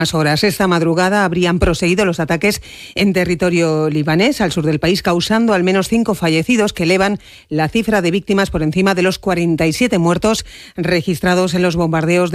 horas. Esta madrugada habrían proseguido los ataques en territorio libanés, al sur del país, causando al menos 5 fallecidos, que elevan la cifra de víctimas por encima de los 47 muertos registrados en los bombardeos